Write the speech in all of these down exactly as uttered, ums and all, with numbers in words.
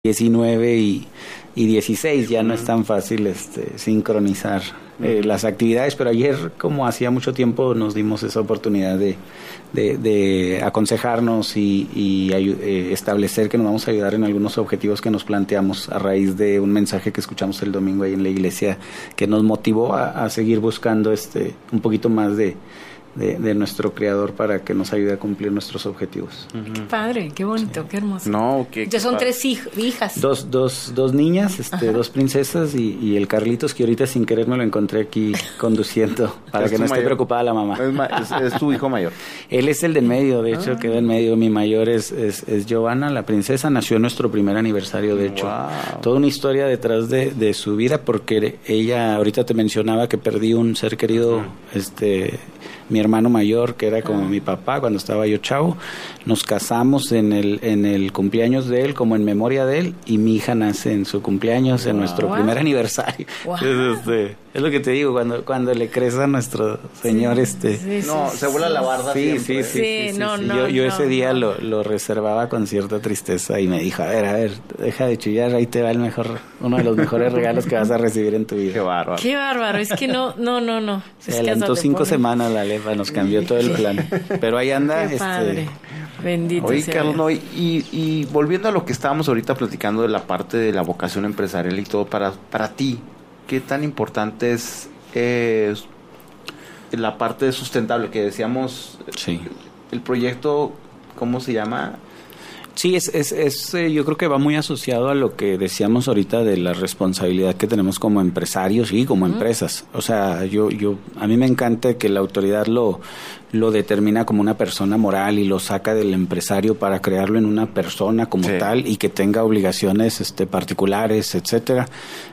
diecinueve y, y dieciséis, ya no es tan fácil este, sincronizar eh, las actividades, pero ayer, como hacía mucho tiempo, nos dimos esa oportunidad de, de, de aconsejarnos y, y eh, establecer que nos vamos a ayudar en algunos objetivos que nos planteamos a raíz de un mensaje que escuchamos el domingo ahí en la iglesia, que nos motivó a, a seguir buscando este un poquito más de De, de nuestro creador para que nos ayude a cumplir nuestros objetivos. Uh-huh. Qué padre, qué bonito, sí. Qué hermoso. No, que ya son tres hij- hijas. Dos, dos, dos niñas, este, Ajá. dos princesas y, y el Carlitos, que ahorita sin querer me lo encontré aquí conduciendo para que no esté mayor? preocupada la mamá. Es, ma- es, es tu hijo mayor. Él es el del medio, de hecho, ah. queda en medio. Mi mayor es, es, es Giovanna, la princesa, nació en nuestro primer aniversario, de hecho. Wow. Toda una historia detrás de, de su vida, porque ella, ahorita te mencionaba que perdí un ser querido, uh-huh. este... mi hermano mayor, que era como ah. mi papá cuando estaba yo chavo. Nos casamos en el en el cumpleaños de él, como en memoria de él, y mi hija nace en su cumpleaños, wow. en nuestro wow. primer aniversario. Wow. Entonces, este, es lo que te digo, cuando cuando le crees a nuestro Señor, sí, este... Sí, sí, no, sí, se vuela sí, la barda sí, siempre. Sí, sí, sí, sí, sí, no, sí. no, Yo, yo no, ese día no. Lo, lo reservaba con cierta tristeza y me dijo, a ver, a ver, deja de chillar, ahí te va el mejor, uno de los mejores regalos que vas a recibir en tu vida. Qué bárbaro. Qué bárbaro, es que no, no, no, no. Se adelantó cinco semanas la lefa, nos cambió todo el plan. Pero ahí anda. Qué padre. Este... Bendito Oye, sea. Carlos, no, y, y volviendo a lo que estábamos ahorita platicando de la parte de la vocación empresarial y todo, para, para ti, ¿qué tan importante es, es la parte sustentable que decíamos? Sí. El proyecto, ¿cómo se llama? Sí, es, es, es eh, yo creo que va muy asociado a lo que decíamos ahorita de la responsabilidad que tenemos como empresarios y como uh-huh. empresas. O sea, yo, yo, a mí me encanta que la autoridad lo, lo determina como una persona moral y lo saca del empresario para crearlo en una persona como sí. tal y que tenga obligaciones este, particulares, etcétera.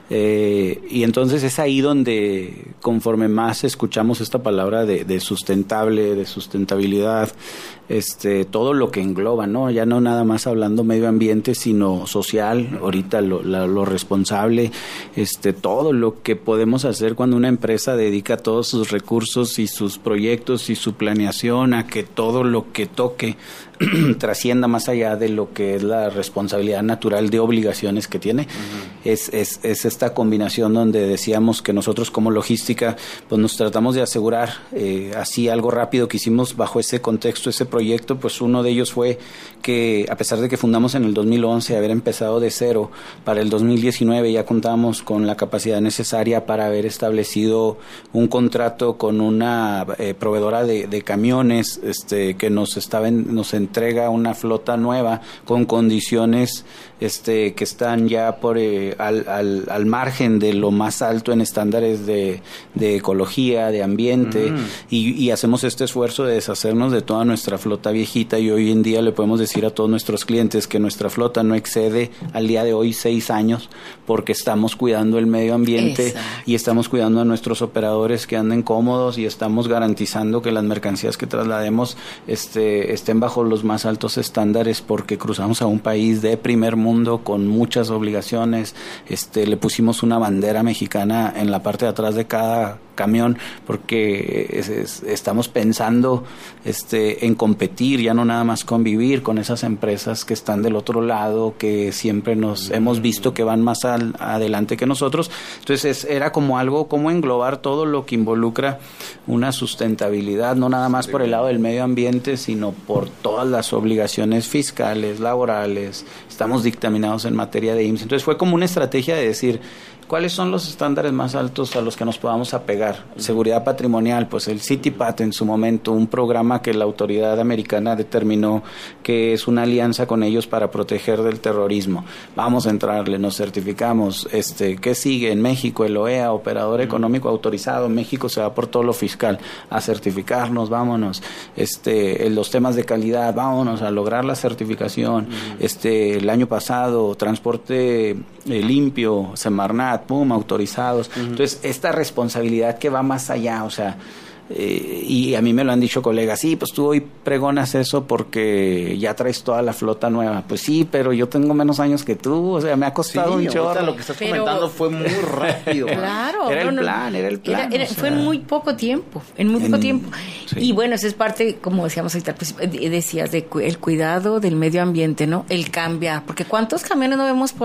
Eh, y entonces es ahí donde, conforme más escuchamos esta palabra de, de sustentable, de sustentabilidad, este, todo lo que engloba, ¿no? Ya no nada más hablando medio ambiente, sino social, ahorita lo, la, lo responsable, este, todo lo que podemos hacer cuando una empresa dedica todos sus recursos y sus proyectos y su planeación a que todo lo que toque trascienda más allá de lo que es la responsabilidad natural de obligaciones que tiene. Uh-huh. es, es, es esta combinación donde decíamos que nosotros como logística pues nos tratamos de asegurar eh, así algo rápido que hicimos bajo ese contexto, ese proyecto, pues uno de ellos fue que a pesar de que fundamos en el dos mil once, haber empezado de cero, para el dos mil diecinueve ya contábamos con la capacidad necesaria para haber establecido un contrato con una eh, proveedora de, de camiones este, que nos estaba en, nos entrega una flota nueva con condiciones este que están ya por eh, al, al, al margen de lo más alto en estándares de, de ecología, de ambiente, mm. y, y hacemos este esfuerzo de deshacernos de toda nuestra flota viejita, y hoy en día le podemos decir a todos nuestros clientes que nuestra flota no excede al día de hoy seis años porque estamos cuidando el medio ambiente. Exacto. Y estamos cuidando a nuestros operadores que anden cómodos y estamos garantizando que las mercancías que traslademos este, estén bajo los más altos estándares, porque cruzamos a un país de primer mundo con muchas obligaciones. Este, le pusimos una bandera mexicana en la parte de atrás de cada camión porque es, es, estamos pensando este, en competir, ya no nada más convivir con esas empresas que están del otro lado, que siempre nos mm. hemos visto que van más al, adelante que nosotros. Entonces es, era como algo, como englobar todo lo que involucra una sustentabilidad, no nada más sí. por el lado del medio ambiente, sino por todas las obligaciones fiscales, laborales. Estamos dictaminados en materia de I M S S. Entonces fue como una estrategia de decir, ¿cuáles son los estándares más altos a los que nos podamos apegar? Seguridad patrimonial, pues el CITIPAT en su momento, un programa que la autoridad americana determinó que es una alianza con ellos para proteger del terrorismo. Vamos a entrarle, nos certificamos. Este, ¿qué sigue? En México, el O E A, Operador Económico Autorizado. En México se va por todo lo fiscal a certificarnos, vámonos. Este, en los temas de calidad, vámonos a lograr la certificación. Este, el año pasado, transporte eh, limpio, Semarnat, pum, autorizados. Uh-huh. Entonces, esta responsabilidad que va más allá, o sea, eh, y a mí me lo han dicho colegas, sí, pues tú hoy pregonas eso porque ya traes toda la flota nueva. Pues sí, pero yo tengo menos años que tú, o sea, me ha costado sí, un chorro. Lo que estás pero, comentando fue muy rápido. Claro. Era no, el no, plan, era el plan. Era, era, o sea, fue en muy poco tiempo, en muy en, poco tiempo. Sí. Y bueno, eso es parte, como decíamos ahorita, pues, decías, de el cuidado del medio ambiente, ¿no? El cambia, porque ¿cuántos camiones no vemos por